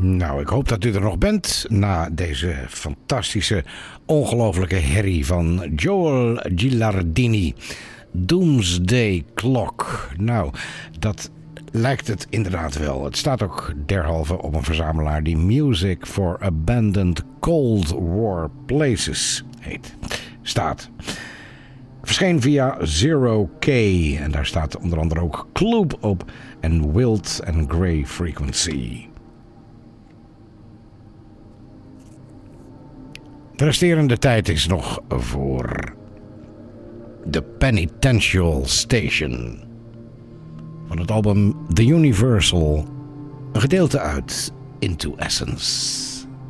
Nou, ik hoop dat u er nog bent na deze fantastische, ongelofelijke herrie van Joel Gilardini. Doomsday Clock. Nou, dat lijkt het inderdaad wel. Het staat ook derhalve op een verzamelaar die Music for Abandoned Cold War Places heet. Staat. Verscheen via Zero K. En daar staat onder andere ook Club op en Wild and Grey Frequency. De resterende tijd is nog voor The Penitential Station. Van het album The Universal, een gedeelte uit Into Essence.